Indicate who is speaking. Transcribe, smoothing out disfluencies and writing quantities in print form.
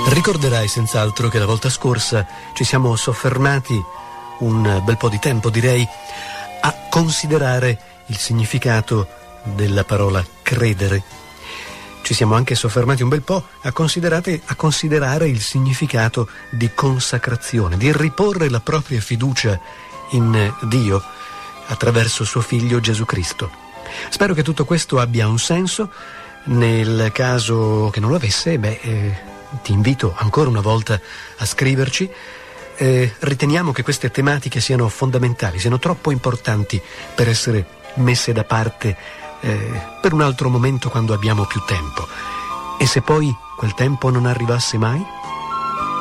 Speaker 1: Ricorderai senz'altro che la volta scorsa ci siamo soffermati un bel po' di tempo, direi, a considerare il significato della parola credere. Ci siamo anche soffermati un bel po' a considerare il significato di consacrazione, di riporre la propria fiducia in Dio attraverso suo Figlio Gesù Cristo. Spero che tutto questo abbia un senso. Nel caso che non lo avesse, ti invito ancora una volta a scriverci. Riteniamo che queste tematiche siano fondamentali, siano troppo importanti per essere messe da parte per un altro momento quando abbiamo più tempo. E se poi quel tempo non arrivasse mai?